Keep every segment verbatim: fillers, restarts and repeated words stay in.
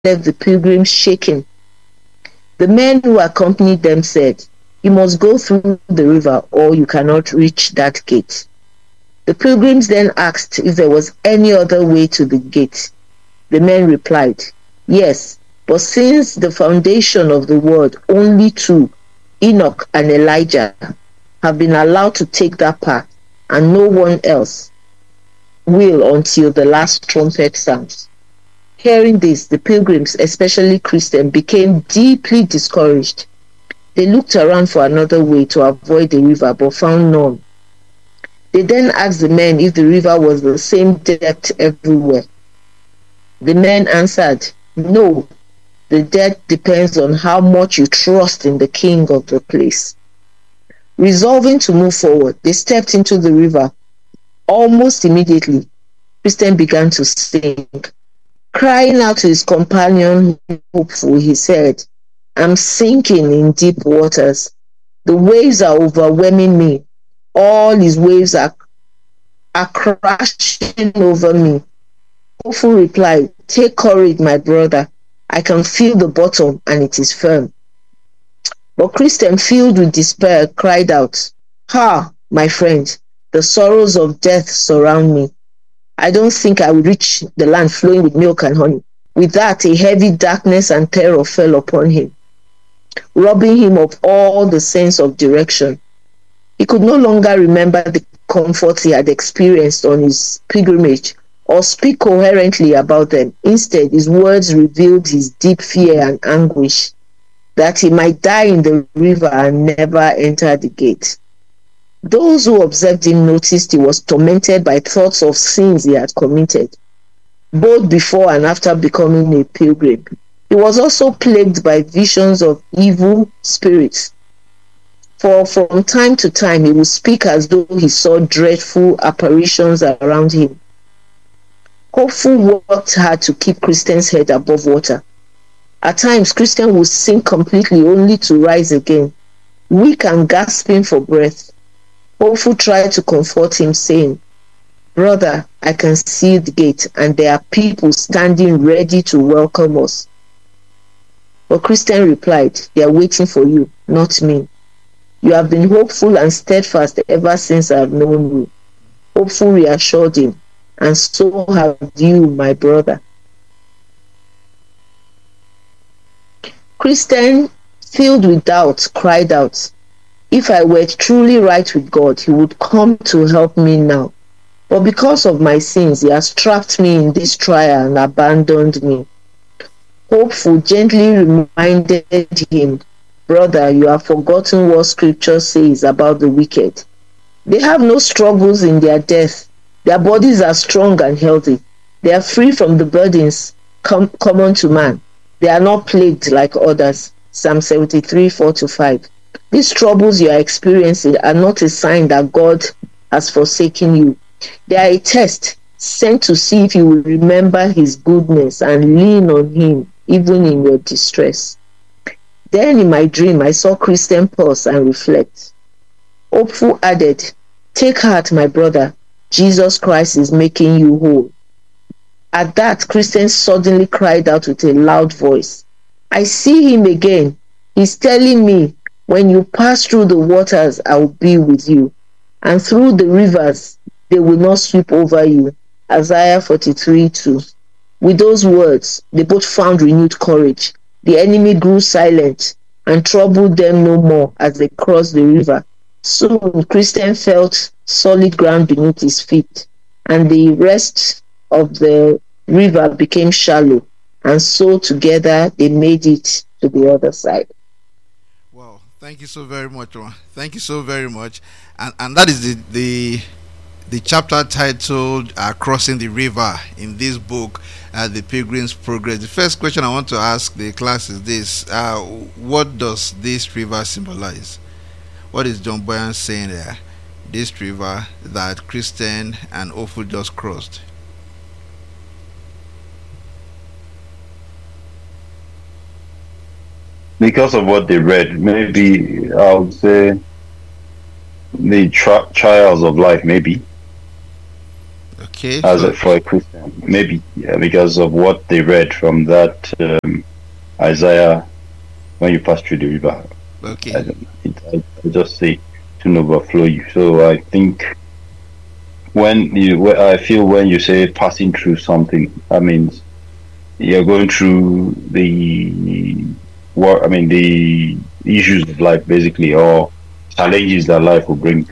left the pilgrims shaking. The men who accompanied them said, "You must go through the river, or you cannot reach that gate." The pilgrims then asked if there was any other way to the gate. The men replied, "Yes, but since the foundation of the world, only two, Enoch and Elijah, have been allowed to take that path, and no one else will until the last trumpet sounds." Hearing this, the pilgrims, especially Christians, became deeply discouraged. They looked around for another way to avoid the river, but found none. They then asked the men if the river was the same depth everywhere. The men answered, "No, the depth depends on how much you trust in the king of the place." Resolving to move forward, they stepped into the river. Almost immediately, Christian began to sink. Crying out to his companion, hopeful, he said, "I'm sinking in deep waters. The waves are overwhelming me. All these waves are, are crashing over me." Hopeful replied, "Take courage, my brother. I can feel the bottom and it is firm." But Christian, filled with despair, cried out, "Ha, my friend, the sorrows of death surround me. I don't think I will reach the land flowing with milk and honey." With that, a heavy darkness and terror fell upon him, robbing him of all the sense of direction. He could no longer remember the comforts he had experienced on his pilgrimage or speak coherently about them. Instead, his words revealed his deep fear and anguish that he might die in the river and never enter the gate. Those who observed him noticed he was tormented by thoughts of sins he had committed, both before and after becoming a pilgrim. He was also plagued by visions of evil spirits, for from time to time he would speak as though he saw dreadful apparitions around him. Hopeful worked hard to keep Christian's head above water. At times, Christian would sink completely only to rise again, weak and gasping for breath. Hopeful tried to comfort him, saying, "Brother, I can see the gate, and there are people standing ready to welcome us." But Christian replied, "They are waiting for you, not me. You have been hopeful and steadfast ever since I have known you." Hopeful reassured him, "And so have you, my brother." Christian, filled with doubt, cried out, "If I were truly right with God, he would come to help me now. But because of my sins, he has trapped me in this trial and abandoned me." Hopeful gently reminded him, "Brother, you have forgotten what scripture says about the wicked. They have no struggles in their death. Their bodies are strong and healthy. They are free from the burdens com- common to man. They are not plagued like others." Psalm seventy-three, four to five. These troubles you are experiencing are not a sign that God has forsaken you. They are a test sent to see if you will remember his goodness and lean on him even in your distress. Then in my dream, I saw Christian pause and reflect. Hopeful added, "Take heart, my brother. Jesus Christ is making you whole." At that, Christian suddenly cried out with a loud voice, "I see him again. He's telling me, when you pass through the waters, I will be with you. And through the rivers, they will not sweep over you." Isaiah forty-three, two. With those words, they both found renewed courage. The enemy grew silent and troubled them no more as they crossed the river. Soon, Christian felt solid ground beneath his feet, and the rest of the river became shallow, and so together they made it to the other side. Wow, thank you so very much, Ron. Thank you so very much. And and that is the the, the chapter titled uh, "Crossing the River" in this book, uh, "The Pilgrim's Progress." The first question I want to ask the class is this: uh, What does this river symbolize? What is John Boyan saying there? This river that Christian and Hopeful just crossed. Because of what they read, maybe I would say the tri- trials of life, maybe. Okay. as So a, for a Christian. Maybe yeah, because of what they read from that um, Isaiah when you pass through the river. okay. I, don't, it, I, I just say to overflow you. So I think when you, I feel when you say passing through something, that means you're going through the what I mean the issues of life basically, or challenges that life will bring.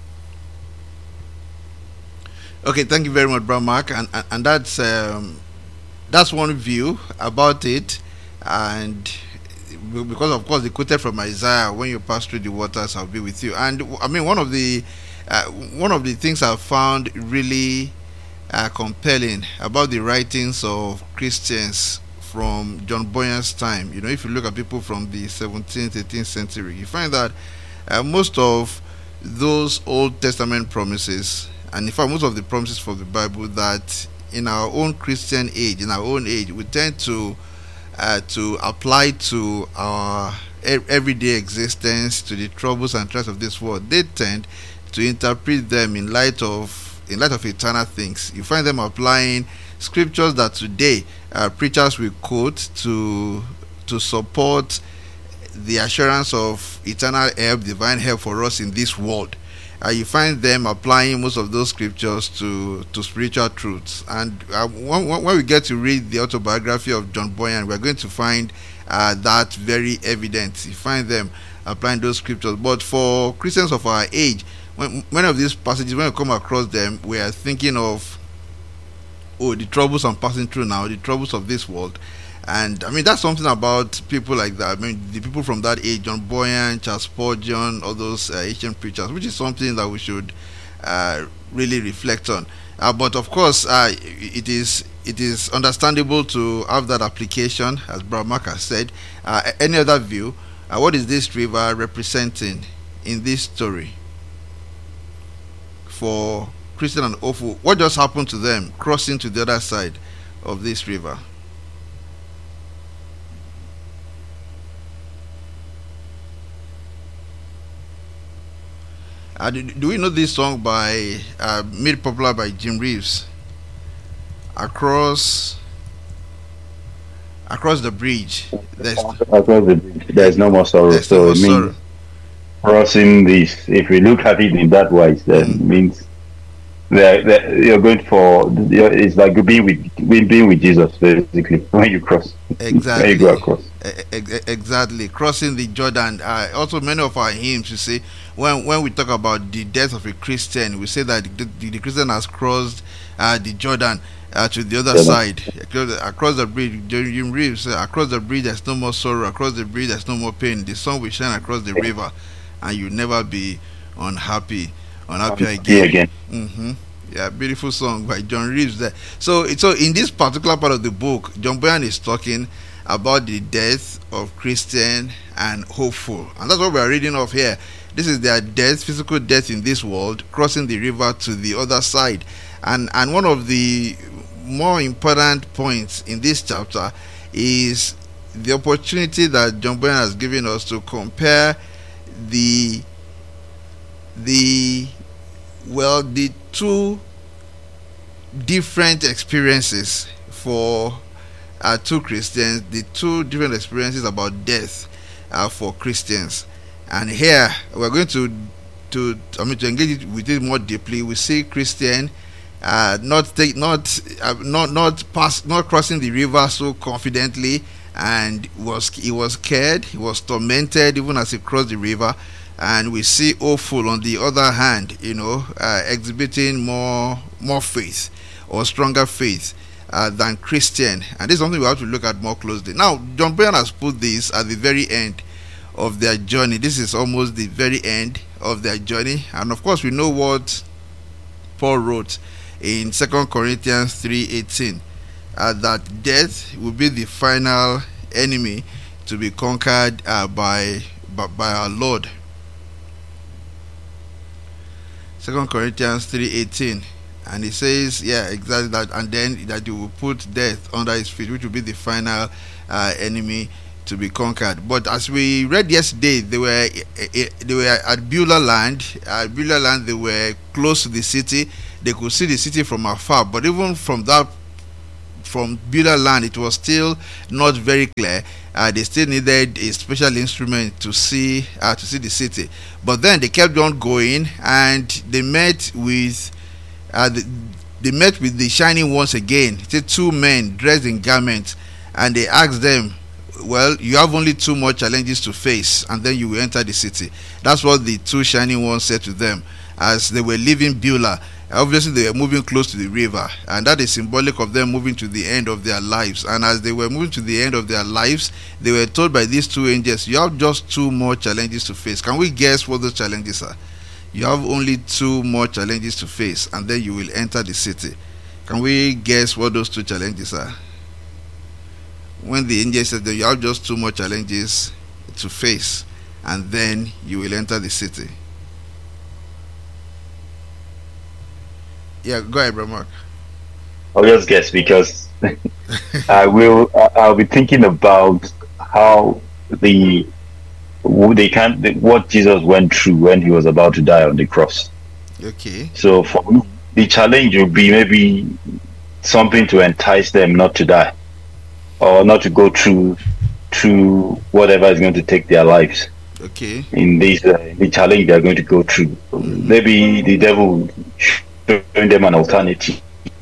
Okay. Thank you very much, Brother Mark, and and, and that's um, that's one view about it, and because of course they quoted from Isaiah, when you pass through the waters I'll be with you. And I mean, one of the uh, one of the things I found really uh, compelling about the writings of Christians from John Bunyan's time, you know, if you look at people from the seventeenth, eighteenth century, you find that uh, most of those Old Testament promises, and in fact most of the promises for the Bible, that in our own Christian age, in our own age, we tend to uh, to apply to our e- everyday existence, to the troubles and trials of this world. They tend to interpret them in light of in light of eternal things. You find them applying scriptures that today uh, preachers will quote to to support the assurance of eternal help, divine help for us in this world. Uh, you find them applying most of those scriptures to, to spiritual truths. And uh, when, when we get to read the autobiography of John Bunyan, we're going to find uh, that very evident. You find them applying those scriptures. But for Christians of our age, when many of these passages, when we come across them, we are thinking of, oh, the troubles I'm passing through now, the troubles of this world. And I mean, that's something about people like that. I mean, the people from that age, John Bunyan, Charles Spurgeon, all those uh, ancient preachers, which is something that we should uh, really reflect on. Uh, but of course, uh, it is it is understandable to have that application, as Brother Mark has said. Uh, any other view? Uh, what is this river representing in this story for Christian and Ofu? What just happened to them crossing to the other side of this river? Uh, do, do we know this song by uh, made popular by Jim Reeves? Across across the bridge, there's Across the bridge, there's no more sorrow. there's So no it more means sorrow. crossing this. If we look at it in that wise, then it Mm. means that that you're going for. You're, it's like being with being with Jesus basically when you cross. When you Exactly. go across. E- e- Exactly, crossing the Jordan. Uh, also, many of our hymns, you see, when when we talk about the death of a Christian, we say that the, the, the Christian has crossed uh, the Jordan uh, to the other Yeah. side, across the, across the bridge. Jim Reeves said, across the bridge, there's no more sorrow. Across the bridge, there's no more pain. The sun will shine across the river, and you'll never be unhappy, unhappy See again. again. Mm-hmm. Yeah, beautiful song by John Reeves there. So, so in this particular part of the book, John Bunyan is talking about the death of Christian and hopeful, and that's what we are reading of here. This is their death, physical death in this world, crossing the river to the other side. And and one of the more important points in this chapter is the opportunity that John Bunyan has given us to compare the the well the two different experiences for uh, two Christians, the two different experiences about death uh, for Christians. And here we're going to to I mean to engage it with it more deeply. We see Christian uh, not take not uh, not not pass not crossing the river so confidently, and was he was scared, he was tormented even as he crossed the river. And we see Ophul on the other hand, you know, uh, exhibiting more more faith or stronger faith uh, than Christian. And this is something we have to look at more closely. Now, John Bunyan has put this at the very end of their journey. This is almost the very end of their journey. And of course, we know what Paul wrote in Second Corinthians three eighteen, uh, that death will be the final enemy to be conquered uh, by, by by our Lord. Second Corinthians three eighteen, and it says, yeah, exactly that, and then that you will put death under his feet, which will be the final uh, enemy to be conquered. But as we read yesterday, they were they were at Beulah land. At Beulah land, they were close to the city. they could see the city from afar. But even from that, from Beulah land, it was still not very clear. Uh, they still needed a special instrument to see uh, to see the city. But then they kept on going, and they met with uh, the, they met with the shining ones again. It's two men dressed in garments, and they asked them, well, you have only two more challenges to face, and then you will enter the city. That's what the two shining ones said to them as they were leaving Beulah. Obviously, they were moving close to the river, and that is symbolic of them moving to the end of their lives. And as they were moving to the end of their lives, they were told by these two angels, you have just two more challenges to face. Can we guess what those challenges are? You have only two more challenges to face, and then you will enter the city. Can we guess what those two challenges are? When the angel said that you have just two more challenges to face, and then you will enter the city. Yeah, go ahead, Brother Mark. I'll just guess because I will. I'll be thinking about how the they can't what Jesus went through when he was about to die on the cross. Okay. So for me, the challenge would be maybe something to entice them not to die, or not to go through through whatever is going to take their lives. Okay. In this uh, the challenge they are going to go through, mm-hmm. Maybe the devil showing them an alternative.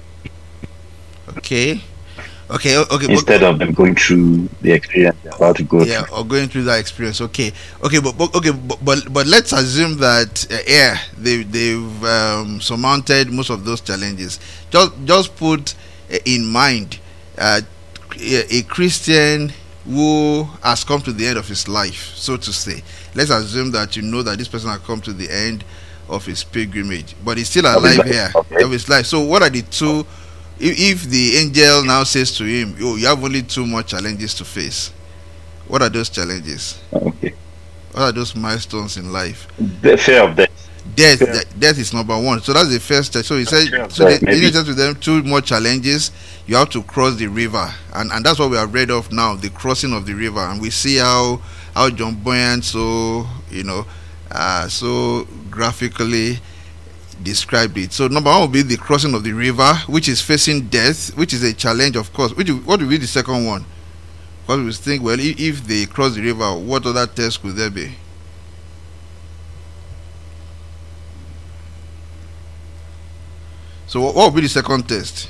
Okay. Okay. Okay. Instead but, of them going through the experience they're about to go yeah, through. or going through that experience. Okay. Okay. But, but okay. But, but but let's assume that uh, yeah, they they've um, surmounted most of those challenges. Just just put uh, in mind uh, a, a Christian who has come to the end of his life, so to say. Let's assume that you know that this person has come to the end of his pilgrimage, but he's still alive here okay. of his life. So what are the two, if, if the angel now says to him, oh, you have only two more challenges to face, what are those challenges? Okay. What are those milestones in life? The fear of death. Death, Fear. de- death is number one. So that's the first step. So he said, so death, the maybe. angel said to them, two more challenges. You have to cross the river, and and that's what we have read of now, the crossing of the river. And we see how how John Boyan so you know uh, so graphically described it. So number one will be the crossing of the river, which is facing death, which is a challenge, of course. Which what will be the second one? Because we think, well, if, if they cross the river, what other test could there be? So what will be the second test?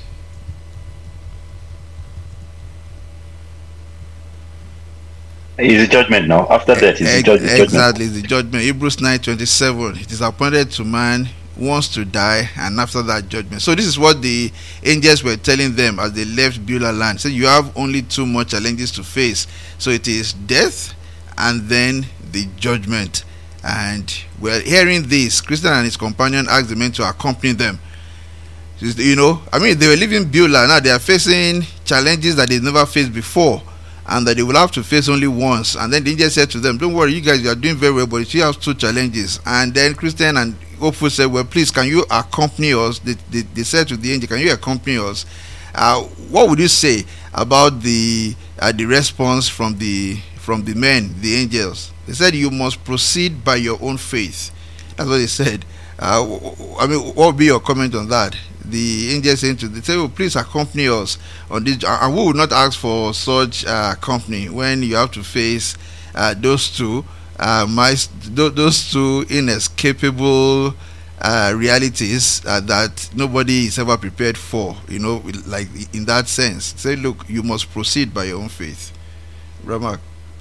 Is the judgment now? After that, is e- the judgment. Exactly, it's the judgment. Hebrews nine twenty-seven. It is appointed to man once to die, and after that judgment. So this is what the angels were telling them as they left Beulah land. So you have only two more challenges to face. So it is death and then the judgment. And we're hearing this. Christian and his companion asked the men to accompany them. You know, I mean, they were leaving Beulah. Now they are facing challenges that they never faced before, and that they will have to face only once. And then the angel said to them, don't worry, you guys, you are doing very well, but you have two challenges. And then Christian and Hopeful said, well, please, can you accompany us? They, they, they said to the angel, can you accompany us? Uh, what would you say about the uh, the response from the from the men, the angels? They said, you must proceed by your own faith. That's what they said. Uh, I mean, what would be your comment on that? The angel saying to they say, oh, please accompany us on this, and we would not ask for such uh, company when you have to face uh, those two, uh, my, those two inescapable uh, realities uh, that nobody is ever prepared for. You know, like in that sense, say, look, you must proceed by your own faith. Ramak.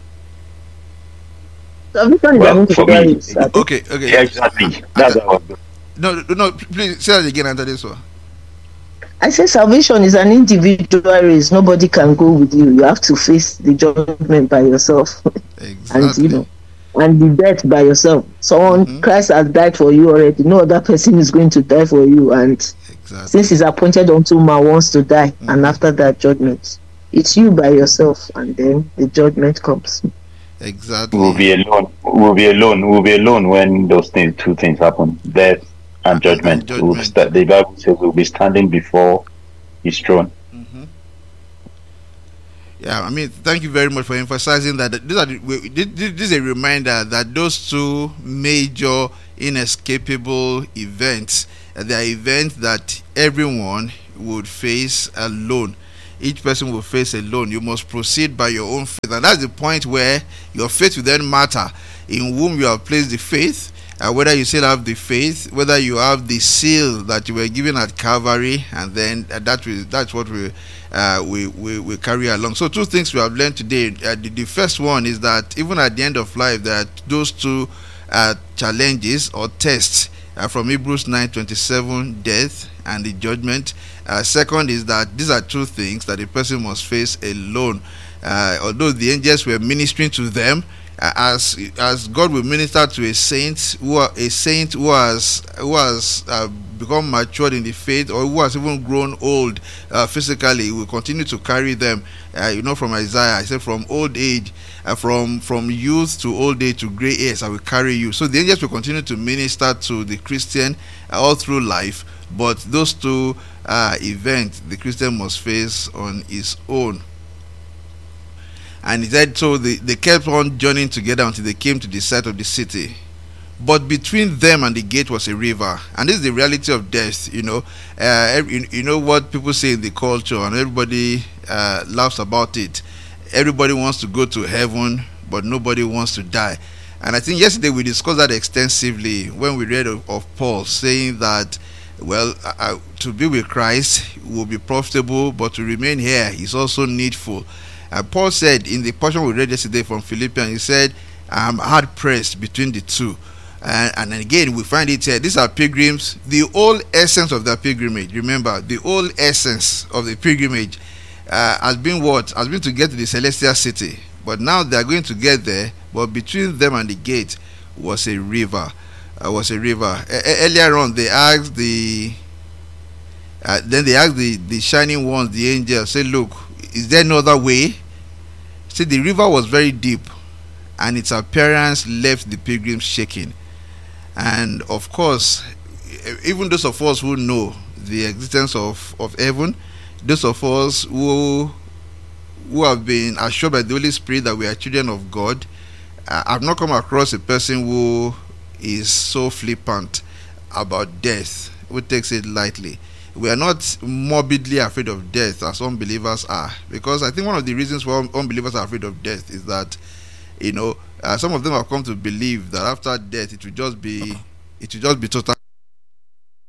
Well, for me, okay, okay, yeah, exactly. That's how. No, no, please say that again after this one. I say salvation is an individual race. Nobody can go with you. You have to face the judgment by yourself. Exactly. And you know, and the death by yourself. Someone, mm-hmm. Christ has died for you already. No other person is going to die for you. And exactly. Since he's appointed unto man wants to die, mm-hmm. and after that judgment, it's you by yourself, and then the judgment comes. Exactly. We'll be alone. We'll be alone. We'll be alone when those things, two things happen: death and judgment. And judgment. We'll st- the Bible says we'll be standing before His throne. Mm-hmm. Yeah, I mean, thank you very much for emphasizing that. This, are the, this is a reminder that those two major inescapable events Uh, they are events that everyone would face alone. Each person will face alone. You must proceed by your own faith, and that's the point where your faith will then matter. In whom you have placed the faith, uh, whether you still have the faith, whether you have the seal that you were given at Calvary, and then uh, that will that's what we uh, we, we we carry along. So two things we have learned today. Uh, the, the first one is that even at the end of life, there are those two uh, challenges or tests uh, from Hebrews nine twenty-seven, death and the judgment. Uh, second is that these are two things that a person must face alone. Uh, although the angels were ministering to them, uh, as as God will minister to a saint who are, a saint who has who has uh, become matured in the faith, or who has even grown old uh, physically, he will continue to carry them. Uh, you know, from Isaiah, I said, from old age, uh, from from youth to old age to gray hairs, I will carry you. So the angels will continue to minister to the Christian uh, all through life. But those two uh, events the Christian must face on his own. And he said, so they, they kept on journeying together until they came to the site of the city. But between them and the gate was a river. And this is the reality of death, you know. Uh, every, you know what people say in the culture, and everybody uh, laughs about it. Everybody wants to go to heaven, but nobody wants to die. And I think yesterday we discussed that extensively when we read of, of Paul saying that, well, uh, to be with Christ will be profitable, but to remain here is also needful. Uh, Paul said in the portion we read yesterday from Philippians, he said, I'm hard pressed between the two. Uh, and again, we find it here. These are pilgrims. The whole essence of their pilgrimage, remember, the whole essence of the pilgrimage uh, has been what? Has been to get to the celestial city. But now they are going to get there, but between them and the gate was a river. Uh, was a river. Uh, earlier on, they asked the, uh, then they asked the, the shining ones, the angels, say, look, is there no other way? See, the river was very deep, and its appearance left the pilgrims shaking. And of course, even those of us who know the existence of, of heaven, those of us who who have been assured by the Holy Spirit that we are children of God, uh, I've not come across a person who is so flippant about death, who takes it lightly. We are not morbidly afraid of death as unbelievers are, because I think one of the reasons why unbelievers are afraid of death is that, you know, uh, some of them have come to believe that after death it will just be it will just be total